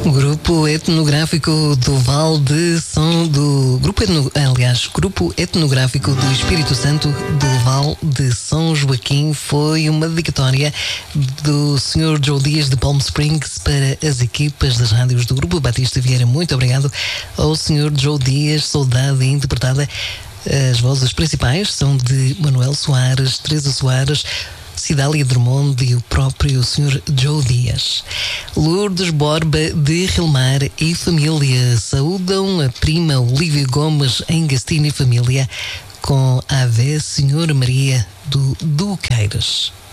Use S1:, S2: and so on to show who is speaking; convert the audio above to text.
S1: Grupo Etnográfico do Val de São Grupo Etnográfico do Espírito Santo do Val de São Joaquim foi uma dedicatória do Sr. Joe Dias de Palm Springs para as equipas das rádios do Grupo Batista Vieira. Muito obrigado ao Sr. Joe Dias, saudade interpretada. As vozes principais são de Manuel Soares, Teresa Soares, Cidália Drummond e o próprio Sr. Joe Dias. Lourdes Borba de Rilmar e família saúdam a prima Olívia Gomes em Gastina e família com a Ave Senhora Maria do Duqueiras.